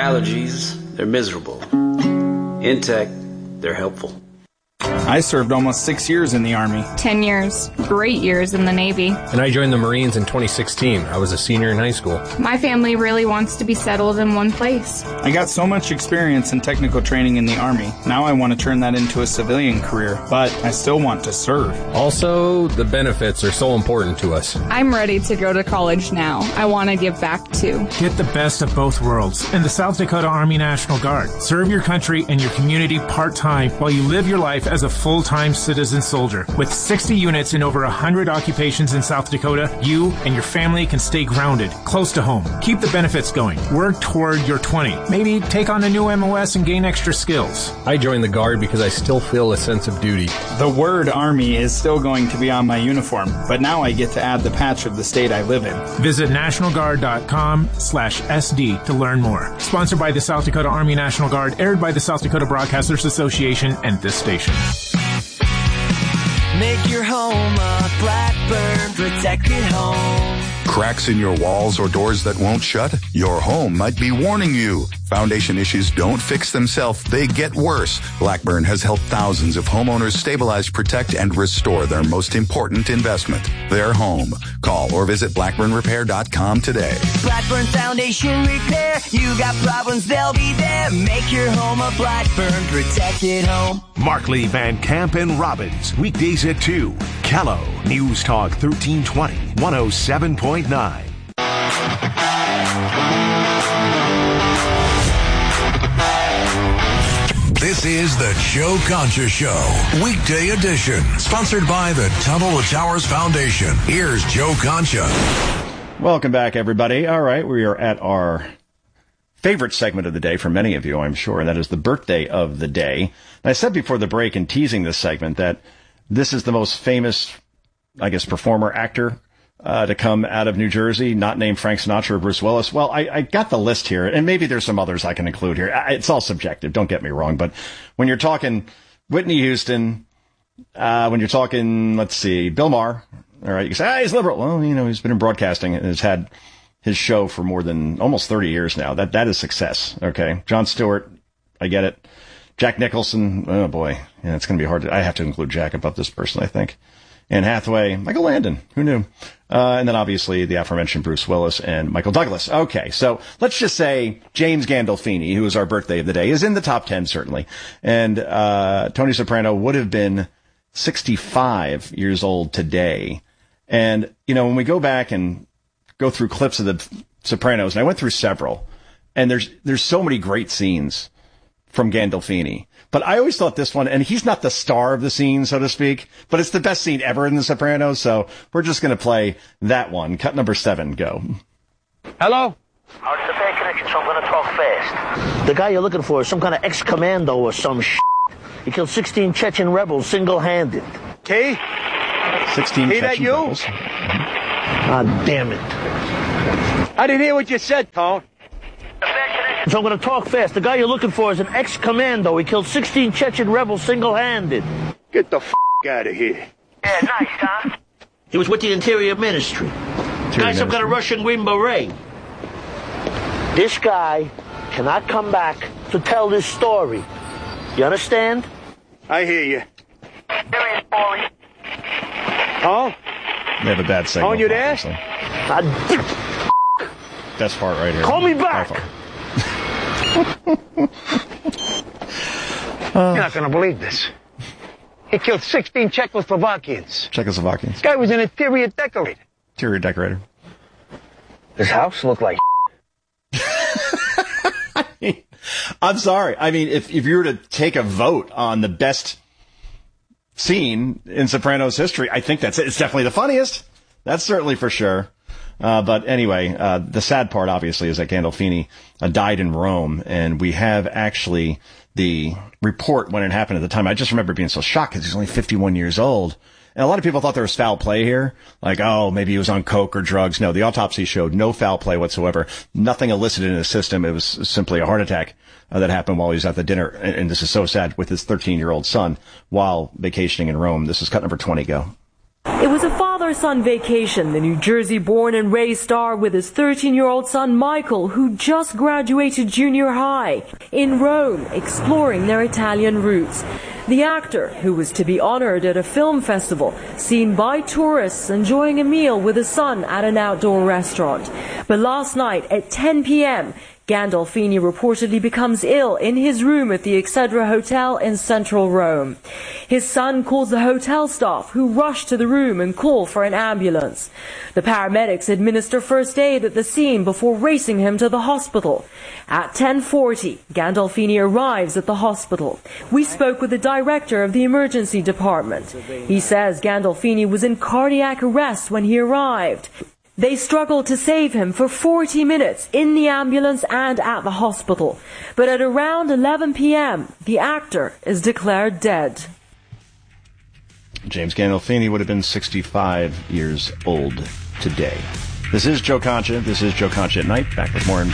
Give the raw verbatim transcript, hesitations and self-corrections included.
allergies, they're miserable. In tech, they're helpful. I served almost six years in the Army. Ten years. Great years in the Navy. And I joined the Marines in twenty sixteen. I was a senior in high school. My family really wants to be settled in one place. I got so much experience in technical training in the Army. Now I want to turn that into a civilian career, but I still want to serve. Also, the benefits are so important to us. I'm ready to go to college now. I want to give back too. Get the best of both worlds in the South Dakota Army National Guard. Serve your country and your community part-time while you live your life as a full-time citizen soldier. With sixty units in over one hundred occupations in South Dakota, you and your family can stay grounded, close to home. Keep the benefits going. Work toward your twenty. Maybe take on a new M O S and gain extra skills. I joined the Guard because I still feel a sense of duty. The word Army is still going to be on my uniform, but now I get to add the patch of the state I live in. Visit national guard dot com slash S D to learn more. Sponsored by the South Dakota Army National Guard, aired by the South Dakota Broadcasters Association and this station. Make your home a Blackburn protected home. Cracks in your walls or doors that won't shut? Your home might be warning you. Foundation issues don't fix themselves, they get worse. Blackburn has helped thousands of homeowners stabilize, protect, and restore their most important investment, their home. Call or visit blackburn repair dot com today. Blackburn Foundation Repair. You got problems, they'll be there. Make your home a Blackburn protected home. Markley, Van Camp, and Robbins. Weekdays at two. Callow. News Talk thirteen twenty. one oh seven point nine. This is the Joe Concha Show, weekday edition, sponsored by the Tunnel to Towers Foundation. Here's Joe Concha. Welcome back, everybody. All right, we are at our favorite segment of the day for many of you, I'm sure, and that is the birthday of the day. And I said before the break in teasing this segment that this is the most famous, I guess, performer, actor uh, to come out of New Jersey, not named Frank Sinatra or Bruce Willis. Well, I, I got the list here, and maybe there's some others I can include here. I, it's all subjective, don't get me wrong, but when you're talking Whitney Houston, uh, when you're talking, let's see, Bill Maher, all right, you can say, ah, he's liberal. Well, you know, he's been in broadcasting and has had his show for more than almost thirty years now. That That is success, okay? Jon Stewart, I get it. Jack Nicholson, oh boy, yeah, it's going to be hard to, I have to include Jack above this person, I think. Anne Hathaway, Michael Landon, who knew? Uh, and then obviously the aforementioned Bruce Willis and Michael Douglas. Okay, so let's just say James Gandolfini, who is our birthday of the day, is in the top ten, certainly. And uh Tony Soprano would have been sixty-five years old today. And, you know, when we go back and go through clips of the Sopranos, and I went through several, and there's there's so many great scenes from Gandolfini. But I always thought this one, and he's not the star of the scene, so to speak, but it's the best scene ever in The Sopranos, so we're just going to play that one. Cut number seven, go. Hello? Oh, it's a bad connection, so I'm going to talk fast. The guy you're looking for is some kind of ex-commando or some shit. He killed sixteen Chechen rebels single-handed. Okay? sixteen Hey, Chechen that you? rebels. Ah, damn it. I didn't hear what you said, Tone. So I'm going to talk fast. The guy you're looking for is an ex-commando. He killed sixteen Chechen rebels single-handed. Get the f*** out of here. Yeah, nice, huh? He was with the Interior Ministry. Interior Guy, some kind of Russian Green Beret. This guy cannot come back to tell this story. You understand? I hear you. There he is, Paulie. Huh? They have a bad signal. Oh, you there? Best part right here. Call me back. uh, You're not going to believe this. He killed sixteen Czechoslovakians. Czechoslovakians. This guy was an interior decorator. Interior decorator. His house looked like I'm sorry. I mean, if, if you were to take a vote on the best scene in Sopranos history, I think that's it. It's definitely the funniest. That's certainly for sure. Uh, but anyway, uh, the sad part, obviously, is that Gandolfini uh, died in Rome, and we have actually the report when it happened at the time. I just remember being so shocked because he's only fifty-one years old. And a lot of people thought there was foul play here. Like, oh, maybe he was on coke or drugs. No, the autopsy showed no foul play whatsoever. Nothing elicited in his system. It was simply a heart attack uh, that happened while he was at the dinner. And, and this is so sad, with his thirteen-year-old son while vacationing in Rome. This is cut number twenty, go. It was a fall father-son vacation, the New Jersey-born and raised star with his thirteen-year-old son Michael, who just graduated junior high, in Rome, exploring their Italian roots. The actor, who was to be honored at a film festival, seen by tourists enjoying a meal with his son at an outdoor restaurant. But last night at ten p.m., Gandolfini reportedly becomes ill in his room at the Excedra Hotel in central Rome. His son calls the hotel staff, who rush to the room and call for an ambulance. The paramedics administer first aid at the scene before racing him to the hospital. At ten forty, Gandolfini arrives at the hospital. We spoke with the director of the emergency department. He says Gandolfini was in cardiac arrest when he arrived. They struggled to save him for forty minutes in the ambulance and at the hospital. But at around eleven p.m., the actor is declared dead. James Gandolfini would have been sixty-five years old today. This is Joe Concha. This is Joe Concha at Night. Back with more in